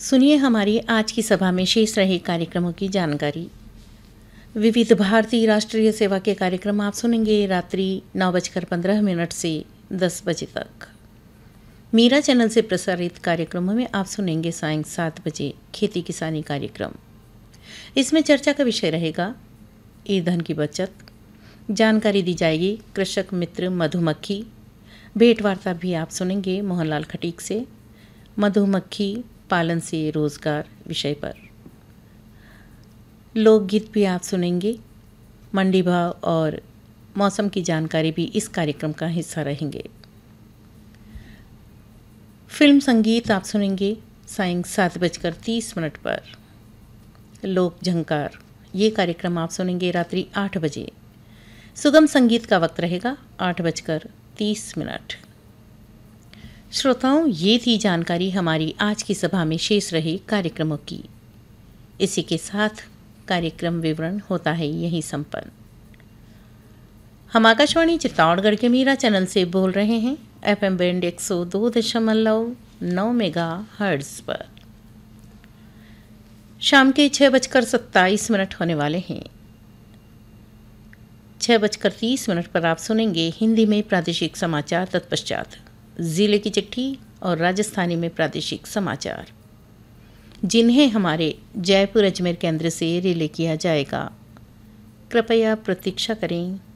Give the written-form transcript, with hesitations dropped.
सुनिए हमारी आज की सभा में शेष रहे कार्यक्रमों की जानकारी। विविध भारती राष्ट्रीय सेवा के कार्यक्रम आप सुनेंगे रात्रि 9:15 से 10 बजे तक। मीरा चैनल से प्रसारित कार्यक्रमों में आप सुनेंगे सायं 7 बजे खेती किसानी कार्यक्रम। इसमें चर्चा का विषय रहेगा ईंधन की बचत। जानकारी दी जाएगी कृषक मित्र मधुमक्खी। भेंट वार्ता भी आप सुनेंगे मोहनलाल खटीक से मधुमक्खी पालन से रोजगार विषय पर। लोकगीत भी आप सुनेंगे। मंडी भाव और मौसम की जानकारी भी इस कार्यक्रम का हिस्सा रहेंगे। फिल्म संगीत आप सुनेंगे सायं 7:30 पर। लोक झंकार ये कार्यक्रम आप सुनेंगे रात्रि 8 बजे। सुगम संगीत का वक्त रहेगा 8:30। श्रोताओं, ये थी जानकारी हमारी आज की सभा में शेष रहे कार्यक्रमों की। इसी के साथ कार्यक्रम विवरण होता है यहीं संपन्न। हम आकाशवाणी चित्तौड़गढ़ के मीरा चैनल से बोल रहे हैं FM बैंड 102.9 मेगाहर्ट्ज़ पर। शाम के 6:27 होने वाले हैं। 6:30 पर आप सुनेंगे हिंदी में प्रादेशिक समाचार, तत्पश्चात जिले की चिट्ठी और राजस्थानी में प्रादेशिक समाचार, जिन्हें हमारे जयपुर अजमेर केंद्र से रिले किया जाएगा। कृपया प्रतीक्षा करें।